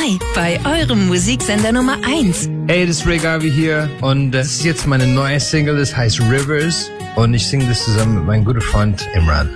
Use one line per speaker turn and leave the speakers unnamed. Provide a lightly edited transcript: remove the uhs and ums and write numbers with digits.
2 bei eurem Musiksender Nummer 1.
Hey, das ist Ray Garvey hier und das ist jetzt meine neue Single, das heißt Rivers und ich singe das zusammen mit meinem guten Freund Imran.